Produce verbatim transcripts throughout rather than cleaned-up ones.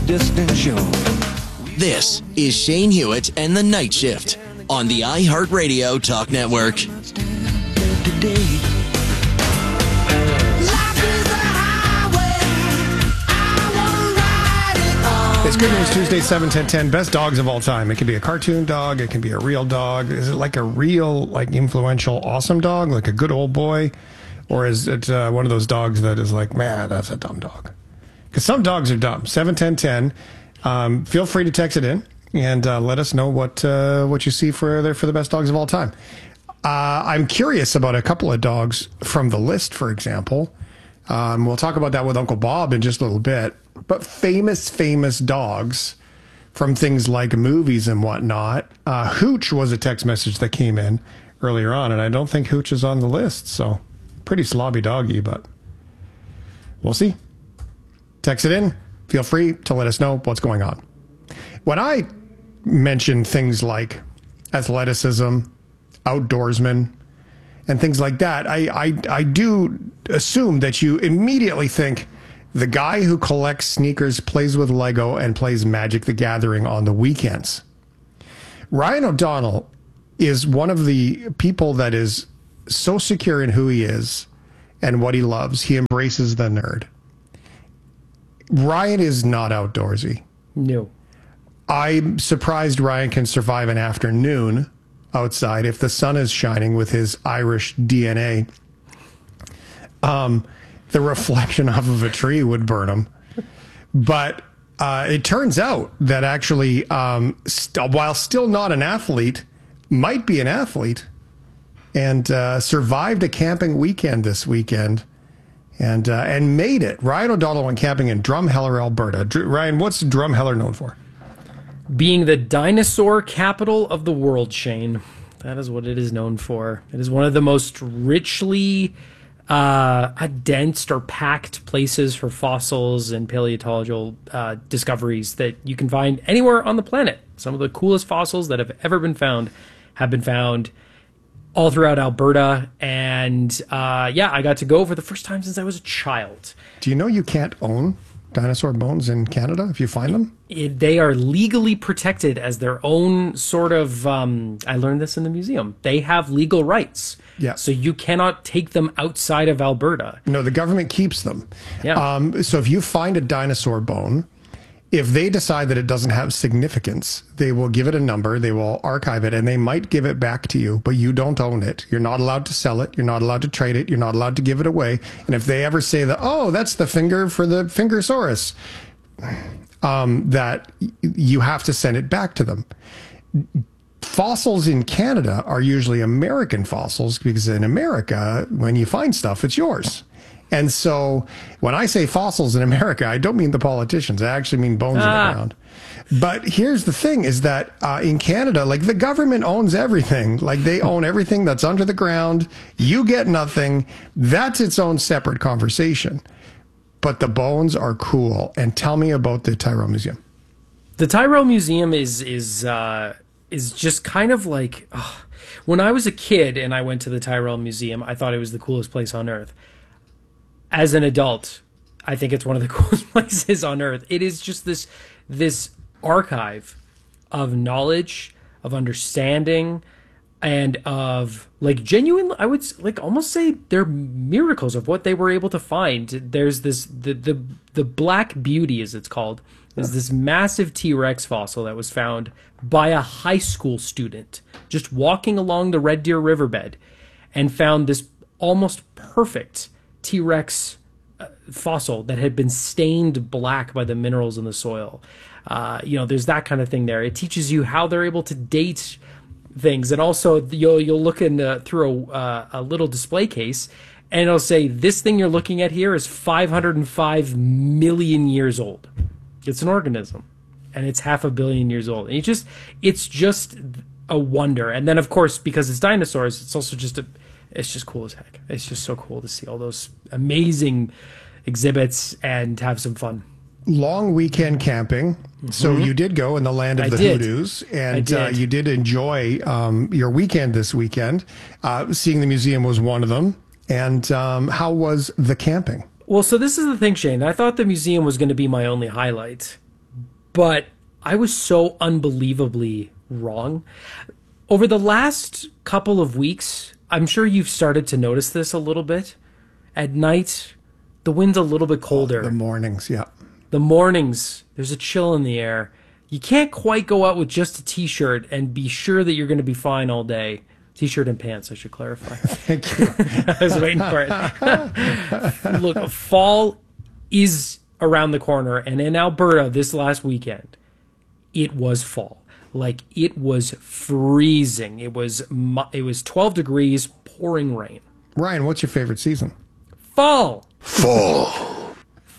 distant shore. This is Shane Hewitt and the Night Shift on the iHeartRadio Talk Network. It's Good News Tuesday, seven ten ten. Best dogs of all time. It can be a cartoon dog. It can be a real dog. Is it like a real, like influential, awesome dog, like a good old boy? Or is it uh, one of those dogs that is like, man, that's a dumb dog? Because some dogs are dumb. seven ten ten. Um, feel free to text it in and uh, let us know what uh, what you see for the, for the best dogs of all time. Uh, I'm curious about a couple of dogs from the list, for example. Um, we'll talk about that with Uncle Bob in just a little bit. But famous, famous dogs from things like movies and whatnot. Uh, Hooch was a text message that came in earlier on, and I don't think Hooch is on the list. So pretty slobby doggy, but we'll see. Text it in. Feel free to let us know what's going on. When I mention things like athleticism, outdoorsmen, and things like that, I, I, I do assume that you immediately think the guy who collects sneakers, plays with Lego, and plays Magic the Gathering on the weekends. Ryan O'Donnell is one of the people that is so secure in who he is and what he loves. He embraces the nerd. Ryan is not outdoorsy. No. I'm surprised Ryan can survive an afternoon outside if the sun is shining with his Irish D N A. Um, the reflection off of a tree would burn him. But uh, it turns out that actually, um, st- while still not an athlete, might be an athlete, and uh, survived a camping weekend this weekend. And uh, and made it. Ryan O'Donnell went camping in Drumheller, Alberta. Dr- Ryan, what's Drumheller known for? Being the dinosaur capital of the world, Shane. That is what it is known for. It is one of the most richly uh, dense or packed places for fossils and paleontological uh, discoveries that you can find anywhere on the planet. Some of the coolest fossils that have ever been found have been found all throughout Alberta, and uh, yeah, I got to go for the first time since I was a child. Do you know you can't own dinosaur bones in Canada if you find them? It, they are legally protected as their own sort of, um, I learned this in the museum, they have legal rights. Yeah. So you cannot take them outside of Alberta. No, the government keeps them. Yeah. Um, so if you find a dinosaur bone, if they decide that it doesn't have significance, they will give it a number, they will archive it, and they might give it back to you, but you don't own it. You're not allowed to sell it. You're not allowed to trade it. You're not allowed to give it away. And if they ever say that, oh, that's the finger for the Fingersaurus, um, that you have to send it back to them. Fossils in Canada are usually American fossils because in America, when you find stuff, it's yours. And so when I say fossils in America, I don't mean the politicians. I actually mean bones Ah. in the ground. But here's the thing is that uh, in Canada, like the government owns everything. Like they own everything that's under the ground. You get nothing. That's its own separate conversation. But the bones are cool. And tell me about the Tyrrell Museum. The Tyrrell Museum is is uh, is just kind of like, oh, when I was a kid and I went to the Tyrrell Museum, I thought it was the coolest place on earth. As an adult, I think it's one of the coolest places on earth. It is just this this archive of knowledge, of understanding, and of like genuine, I would like almost say they're miracles of what they were able to find. There's this the the the Black Beauty, as it's called, is this massive T-Rex fossil that was found by a high school student just walking along the Red Deer riverbed, and found this almost perfect T-Rex uh, fossil that had been stained black by the minerals in the soil. Uh, you know, there's that kind of thing there. It teaches you how they're able to date things, and also you'll you'll look in the, through a, uh, a little display case, and it'll say this thing you're looking at here is five hundred five million years old. It's an organism, and it's half a billion years old. And it just it's just a wonder. And then of course, because it's dinosaurs, it's also just a It's just cool as heck. It's just so cool to see all those amazing exhibits and have some fun. Long weekend camping. Mm-hmm. So you did go in the land of I the did. hoodoos, I and did. Uh, you did enjoy um, your weekend this weekend. Uh, seeing the museum was one of them. And um, how was the camping? Well, so this is the thing, Shane. I thought the museum was going to be my only highlight, but I was so unbelievably wrong. Over the last couple of weeks, I'm sure you've started to notice this a little bit. At night, the wind's a little bit colder. Oh, the mornings, yeah. The mornings, there's a chill in the air. You can't quite go out with just a t-shirt and be sure that you're going to be fine all day. T-shirt and pants, I should clarify. Thank you. I was waiting for it. Look, fall is around the corner, and in Alberta this last weekend, it was fall. Like, it was freezing. It was it was twelve degrees, pouring rain. Ryan, what's your favorite season? Fall. Fall.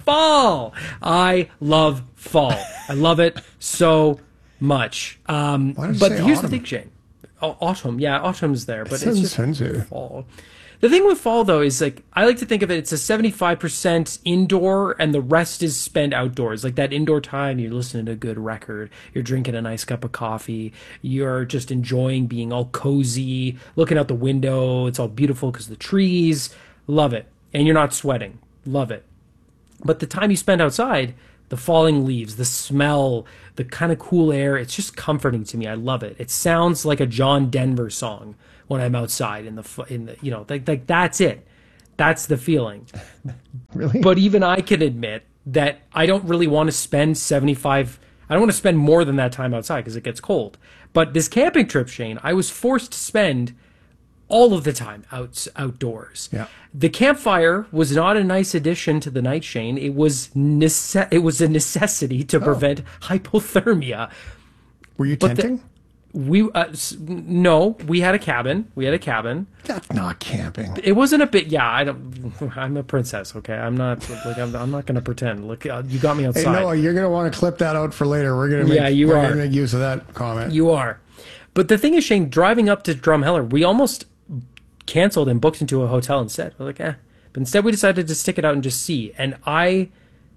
Fall. I love fall. I love it so much. Um, Why did you but say here's autumn? the thing, Shane. Oh, autumn. Yeah, autumn's there, but It it's just sounds fancy. fall. The thing with fall, though, is like I like to think of it. It's a seventy-five percent indoor, and the rest is spent outdoors. Like that indoor time, you're listening to a good record, you're drinking a nice cup of coffee, you're just enjoying being all cozy, looking out the window. It's all beautiful because the trees. Love it, and you're not sweating. Love it. But the time you spend outside, the falling leaves, the smell, the kind of cool air, it's just comforting to me. I love it. It sounds like a John Denver song when I'm outside in the, in the you know, like, like that's it. That's the feeling. Really? But even I can admit that I don't really want to spend seventy-five, I don't want to spend more than that time outside because it gets cold. But this camping trip, Shane, I was forced to spend all of the time out, outdoors. Yeah. The campfire was not a nice addition to the night, Shane. It was nece- it was a necessity to prevent hypothermia. Were you But the- tenting? We uh, s- no, we had a cabin. We had a cabin. That's not camping. It wasn't a bit. Yeah, I don't. I'm a princess. Okay, I'm not. Like I'm, I'm not going to pretend. Look, uh, you got me Hey, outside. Noah, you're going to want to clip that out for later. We're going to make, Yeah, you we're are. going to make use of that comment. You are. But the thing is, Shane, driving up to Drumheller, we almost canceled and booked into a hotel instead. We're like, eh. But instead, we decided to stick it out and just see. And I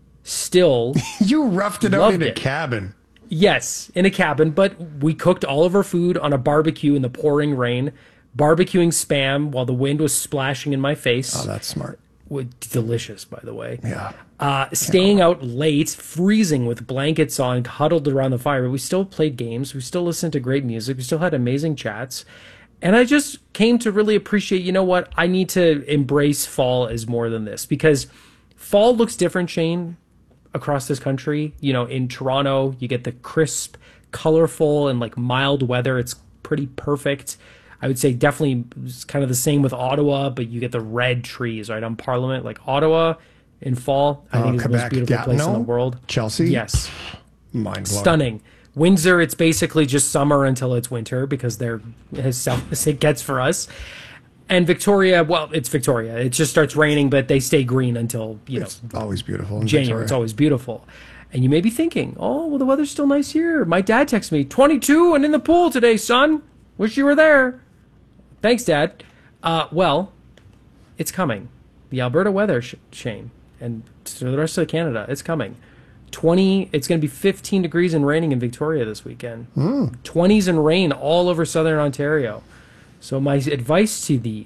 still, You roughed it out Loved in a it. cabin. yes, in a cabin, but we cooked all of our food on a barbecue in the pouring rain, barbecuing Spam while the wind was splashing in my face. Oh, that's smart. Wa- Delicious, by the way. Yeah. Uh, staying out late, freezing with blankets on, huddled around the fire. But we still played games. We still listened to great music. We still had amazing chats. And I just came to really appreciate, you know what? I need to embrace fall as more than this because fall looks different, Shane, across this country. You know, in Toronto, you get the crisp, colorful, and like mild weather. It's pretty perfect. I would say definitely it's kind of the same with Ottawa, but you get the red trees, right, on Parliament. Like Ottawa in fall, I Oh, think is the most Quebec, beautiful place in Gatineau? the world. Chelsea? Yes. Mind blowing. Stunning. Windsor, it's basically just summer until it's winter because they're as south as it gets for us. And Victoria, well, it's Victoria. It just starts raining, but they stay green until, you know, It's always beautiful in January. Victoria. It's always beautiful. And you may be thinking, oh, well, the weather's still nice here. My dad texted me, twenty-two and in the pool today, son. Wish you were there. Thanks, Dad. Uh, well, it's coming. The Alberta weather, Sh- Shane, and to the rest of Canada, it's coming. twenty, it's going to be fifteen degrees and raining in Victoria this weekend. Mm. twenties and rain all over southern Ontario. So my advice to thee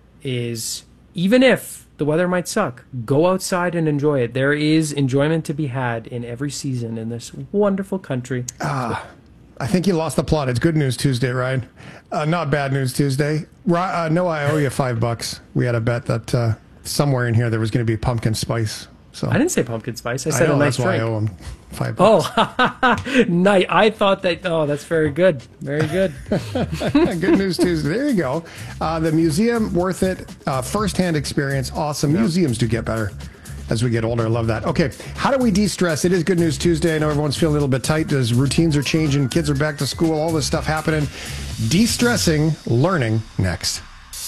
is, even if the weather might suck, go outside and enjoy it. There is enjoyment to be had in every season in this wonderful country. I think you lost the plot. It's Good News Tuesday, Ryan. Uh, not Bad News Tuesday. Ri- Uh, no, I owe you five bucks. We had a bet that uh, somewhere in here there was going to be pumpkin spice. So I didn't say pumpkin spice. I I said know, a nice that's why I drink. owe him five bucks. Oh, nice. I thought that. Oh, that's very good. Very good. Good News Tuesday. There you go. Uh, the museum, worth it. Uh, first-hand experience, awesome. Museums do get better as we get older. I love that. Okay, how do we de-stress? It is Good News Tuesday. I know everyone's feeling a little bit tight as routines are changing, kids are back to school, all this stuff happening. De-stressing, learning, next.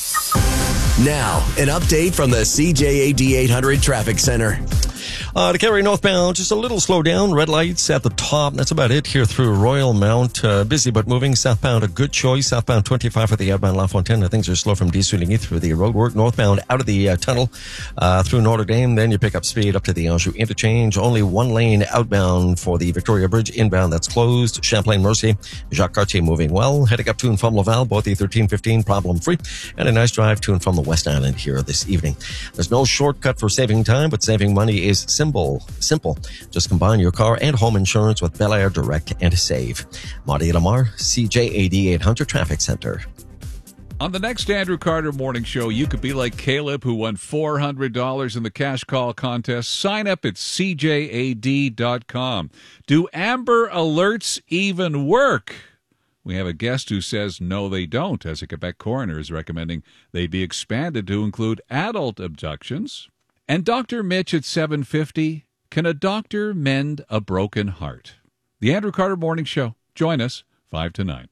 Now, an update from the C J A D eight hundred Traffic Center. Uh, to Calgary northbound, just a little slow down. Red lights at the top. That's about it here through Royal Mount. Uh, busy but moving. Southbound, a good choice. Southbound twenty-five for the outbound La Fontaine. Things are slow from D. Souligny through the roadwork. Northbound out of the uh, tunnel uh, through Notre Dame. Then you pick up speed up to the Anjou interchange. Only one lane outbound for the Victoria Bridge. Inbound, that's closed. Champlain Mercy. Jacques Cartier moving well. Heading up to and from Laval, both the thirteen fifteen problem free. And a nice drive to and from the West Island here this evening. There's no shortcut for saving time, but saving money is simple. simple. Simple. Just combine your car and home insurance with Bel Air Direct and save. Marty Lamar, C J A D eight hundred Traffic Center. On the next Andrew Carter Morning Show, you could be like Caleb, who won four hundred dollars in the cash call contest. Sign up at C J A D dot com. Do Amber Alerts even work? We have a guest who says no, they don't, as a Quebec coroner is recommending they be expanded to include adult abductions. And Doctor Mitch at seven fifty, can a doctor mend a broken heart? The Andrew Carter Morning Show. Join us, five to nine.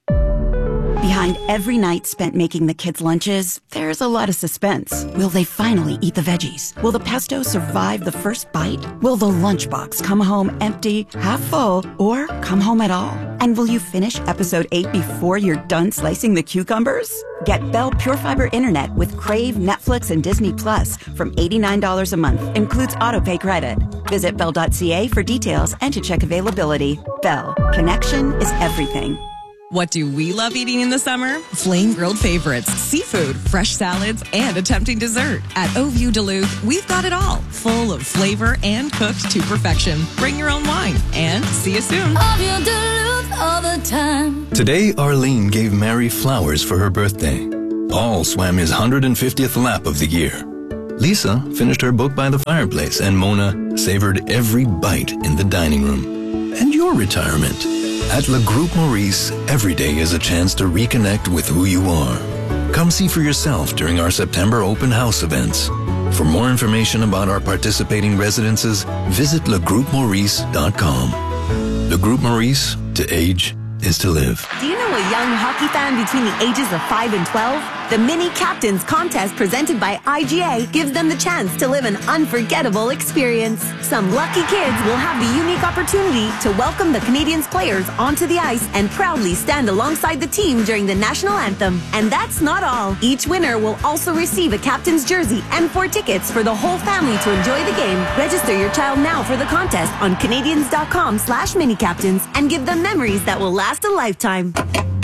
Behind every night spent making the kids' lunches, there's a lot of suspense. Will they finally eat the veggies? Will the pesto survive the first bite? Will the lunchbox come home empty, half full, or come home at all? And will you finish episode eight before you're done slicing the cucumbers? Get Bell Pure Fiber Internet with Crave, Netflix, and Disney Plus from eighty-nine dollars a month. Includes autopay credit. Visit bell dot c a for details and to check availability. Bell. Connection is everything. What do we love eating in the summer? Flame grilled favorites, seafood, fresh salads, and a tempting dessert. At Oview Duluth, we've got it all, full of flavor and cooked to perfection. Bring your own wine, and see you soon. Oview Duluth all the time. Today, Arlene gave Mary flowers for her birthday. Paul swam his one hundred fiftieth lap of the year. Lisa finished her book by the fireplace, and Mona savored every bite in the dining room. And your retirement. At Le Groupe Maurice, every day is a chance to reconnect with who you are. Come see for yourself during our September open house events. For more information about our participating residences, visit le groupe maurice dot com. Le Groupe Maurice, to age is to live. Do you know a young hockey fan between the ages of five and twelve? The Mini Captains contest presented by I G A gives them the chance to live an unforgettable experience. Some lucky kids will have the unique opportunity to welcome the Canadiens players onto the ice and proudly stand alongside the team during the national anthem. And that's not all. Each winner will also receive a captain's jersey and four tickets for the whole family to enjoy the game. Register your child now for the contest on Canadiens dot com slash mini captains and give them memories that will last a lifetime.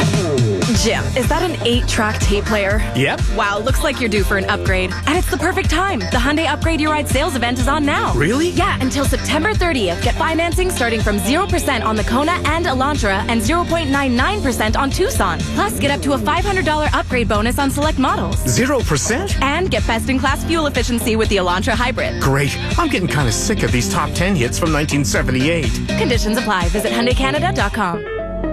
Jim, is that an eight-track tape player? Yep. Wow, looks like you're due for an upgrade. And it's the perfect time. The Hyundai Upgrade Your Ride sales event is on now. Really? Yeah, until September thirtieth. Get financing starting from zero percent on the Kona and Elantra and zero point nine nine percent on Tucson. Plus, get up to a five hundred dollars upgrade bonus on select models. Zero percent? And get best-in-class fuel efficiency with the Elantra Hybrid. Great. I'm getting kind of sick of these top ten hits from nineteen seventy-eight. Conditions apply. Visit Hyundai Canada dot com.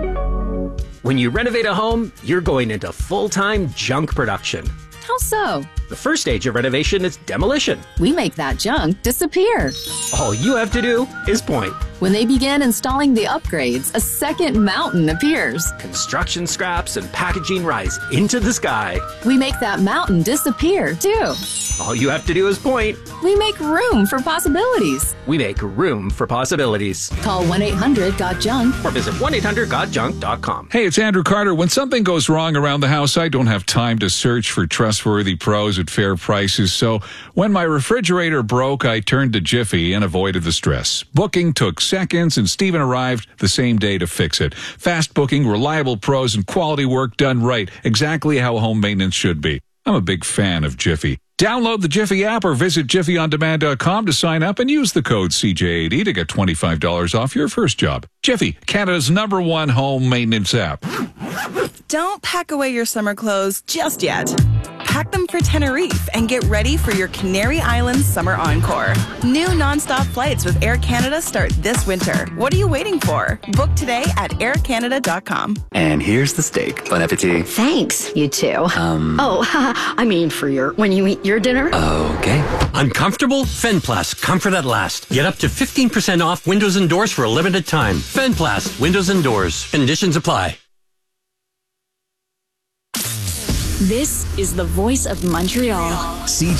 When you renovate a home, you're going into full-time junk production. How so? The first stage of renovation is demolition. We make that junk disappear. All you have to do is point. When they begin installing the upgrades, a second mountain appears. Construction scraps and packaging rise into the sky. We make that mountain disappear, too. All you have to do is point. We make room for possibilities. We make room for possibilities. Call one eight hundred got junk or visit one eight hundred got junk dot com. Hey, it's Andrew Carter. When something goes wrong around the house, I don't have time to search for trustworthy pros at fair prices. So when my refrigerator broke, I turned to Jiffy and avoided the stress. Booking took seconds, and Steven arrived the same day to fix it. Fast booking, reliable pros, and quality work done right. Exactly how home maintenance should be. I'm a big fan of Jiffy. Download the Jiffy app or visit jiffy on demand dot com to sign up and use the code C J A D to get twenty-five dollars off your first job. Jiffy, Canada's number one home maintenance app. Don't pack away your summer clothes just yet. Pack them for Tenerife and get ready for your Canary Islands summer encore. New nonstop flights with Air Canada start this winter. What are you waiting for? Book today at air canada dot com. And here's the steak. Bon appetit. Thanks, you two. Um. Oh, I mean for your when you eat your dinner. Okay. Uncomfortable? Fenplast. Comfort at last. Get up to fifteen percent off windows and doors for a limited time. Fenplast. Windows and doors. Conditions apply. This is the voice of Montreal. C